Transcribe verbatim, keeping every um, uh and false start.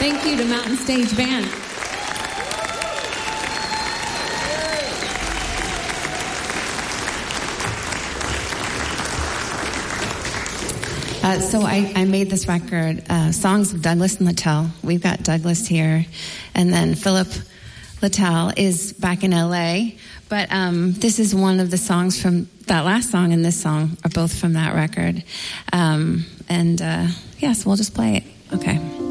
Thank you to Mountain Stage Band. Uh, so I, I made this record, uh, songs of Douglas and Littell. We've got Douglas here, and then Philip Littell is back in L A. But um, this is one of the songs from that last song and this song are both from that record. Um, and uh, yes, yeah, so we'll just play it. Okay.